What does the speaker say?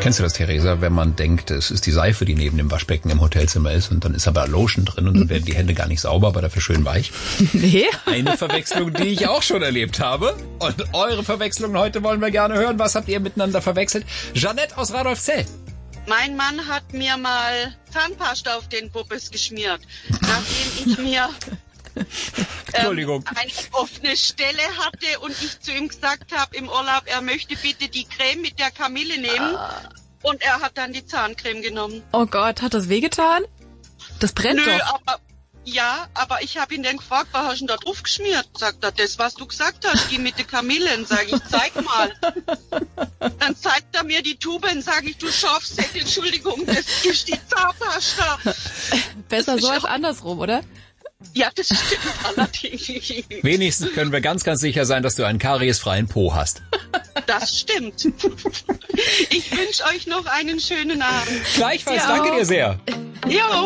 Kennst du das, Theresa, wenn man denkt, es ist die Seife, die neben dem Waschbecken im Hotelzimmer ist und dann ist aber Lotion drin und dann werden die Hände gar nicht sauber, aber dafür schön weich? Nee. Eine Verwechslung, die ich auch schon erlebt habe. Und eure Verwechslungen heute wollen wir gerne hören. Was habt ihr miteinander verwechselt? Jeanette aus Radolfzell. Mein Mann hat mir mal Zahnpasta auf den Puppes geschmiert, nachdem ich mir Entschuldigung. eine offene Stelle hatte und ich zu ihm gesagt habe im Urlaub, er möchte bitte die Creme mit der Kamille nehmen. Und er hat dann die Zahncreme genommen. Oh Gott, hat das wehgetan? Das brennt doch. Aber ich habe ihn dann gefragt, was hast du denn da drauf geschmiert? Sagt er, das, was du gesagt hast, die mit den Kamillen. Sag ich, zeig mal. Dann zeigt er mir die Tube und sage ich, du Schafsäckel, Entschuldigung, das ist die Zahnpasta. Besser so als andersrum, oder? Ja, das stimmt allerdings. Wenigstens können wir ganz, ganz sicher sein, dass du einen kariesfreien Po hast. Das stimmt. Ich wünsche euch noch einen schönen Abend. Gleichfalls, danke dir sehr. Jo.